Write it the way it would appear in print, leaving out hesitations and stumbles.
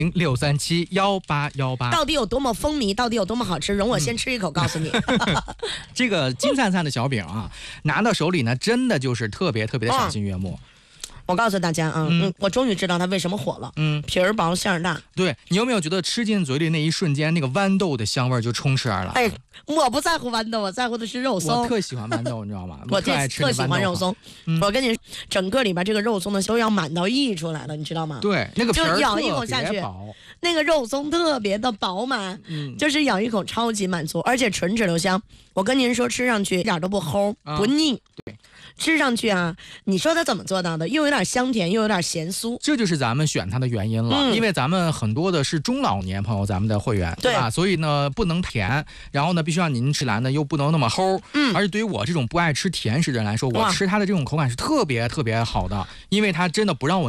06371818。 到底有多么风靡，到底有多么好吃，容我先吃一口告诉你。 这个金灿灿的小饼啊，拿到手里呢，真的就是特别特别的赏心悦目。 我告诉大家啊，我终于知道它为什么火了。皮儿薄馅儿大。 对，你有没有觉得吃进嘴里那一瞬间，那个豌豆的香味就充斥而来？ 哎，我不在乎豌豆，我在乎的是肉松。 我特喜欢豌豆，你知道吗？ 我特喜欢肉松。我跟你整个里边这个肉松的都要满到溢出来了，你知道吗？ 对，那个皮儿就咬一口下去，那个肉松特别的饱满，就是咬一口超级满足，而且纯质留香。我跟您说，吃上去一点都不齁，不腻。 对。 吃上去啊，你说它怎么做到的？又有点香甜，又有点咸酥， 这就是咱们选它的原因了。因为咱们很多的是中老年朋友，咱们的会员，对吧？所以呢，不能甜，然后呢，必须让您吃来呢又不能那么齁。而且对于我这种不爱吃甜食的人来说，我吃它的这种口感是特别特别好的，因为它真的不让我